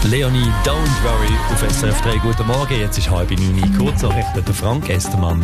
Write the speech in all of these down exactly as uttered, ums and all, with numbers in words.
Leonie, Don't Worry auf S R F drei. Guten Morgen, jetzt ist halb neun. Kurznachrichten, der Frank Estermann.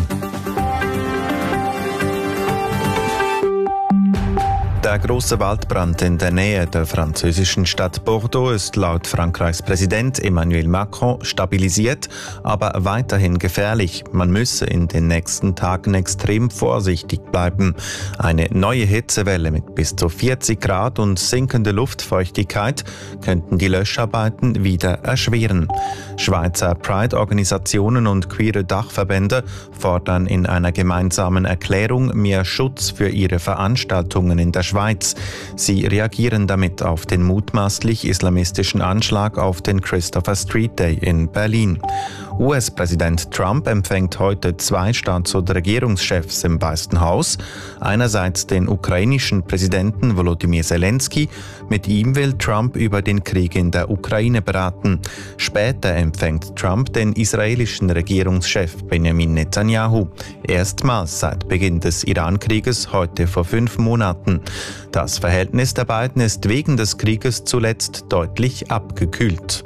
Der grosse Waldbrand in der Nähe der französischen Stadt Bordeaux ist laut Frankreichs Präsident Emmanuel Macron stabilisiert, aber weiterhin gefährlich. Man müsse in den nächsten Tagen extrem vorsichtig bleiben. Eine neue Hitzewelle mit bis zu vierzig Grad und sinkende Luftfeuchtigkeit könnten die Löscharbeiten wieder erschweren. Schweizer Pride-Organisationen und queere Dachverbände fordern in einer gemeinsamen Erklärung mehr Schutz für ihre Veranstaltungen in der Schweiz. Schweiz. Sie reagieren damit auf den mutmaßlich islamistischen Anschlag auf den Christopher Street Day in Berlin. U S-Präsident Trump empfängt heute zwei Staats- oder Regierungschefs im Weißen Haus. Einerseits den ukrainischen Präsidenten Volodymyr Zelensky. Mit ihm will Trump über den Krieg in der Ukraine beraten. Später empfängt Trump den israelischen Regierungschef Benjamin Netanyahu. Erstmals seit Beginn des Iran-Krieges heute vor fünf Monaten. Das Verhältnis der beiden ist wegen des Krieges zuletzt deutlich abgekühlt.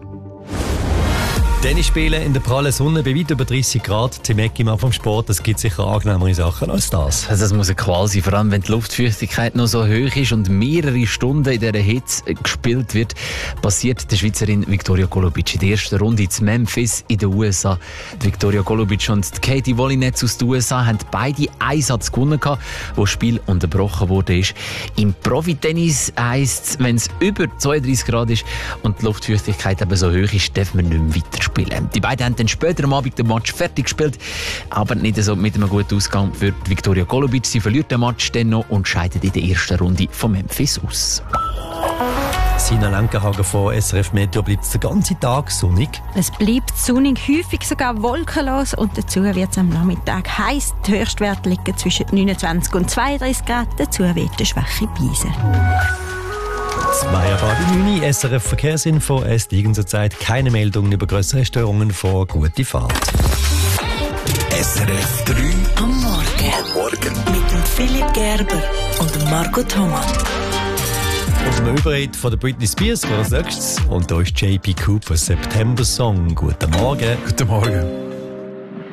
Tennis spielen in der prallen Sonne bei weit über dreißig Grad. Tim Eckimann vom Sport, das gibt sicher angenehmere Sachen als das. Also das muss eine Qual sein, vor allem wenn die Luftfeuchtigkeit noch so hoch ist und mehrere Stunden in dieser Hitze gespielt wird, passiert der Schweizerin Viktoria Golubic in der ersten Runde in Memphis in den U S A. Die Viktoria Golubic und die Katie Wolinetz aus den U S A haben beide einen Satz gewonnen, wo das Spiel unterbrochen wurde. Im Profitennis heisst es, wenn es über zweiunddreißig Grad ist und die Luftfeuchtigkeit eben so hoch ist, darf man nicht mehr weiter spielen. Die beiden haben dann später am Abend den Match fertig gespielt, aber nicht so mit einem guten Ausgang für Viktoria Golubic. Sie verliert den Match dann noch und scheidet in der ersten Runde von Memphis aus. Sina Lenkenhagen von S R F Meteo, bleibt es den ganzen Tag sonnig? Es bleibt sonnig, häufig sogar wolkenlos und dazu wird es am Nachmittag heiß. Die Höchstwerte liegen zwischen neunundzwanzig und zweiunddreißig Grad, dazu weht eine schwache Brise. Zwei Jahre neun, S R F Verkehrsinfo. Es liegen zurzeit keine Meldungen über grössere Störungen vor. Gute Fahrt. S R F drei am Morgen. Am Morgen. Mit dem Philipp Gerber und dem Marco Thomas. Und ein Überhit von der Britney Spears für als nächstes. Und da ist J P Cooper, September Song. Guten Morgen. Guten Morgen.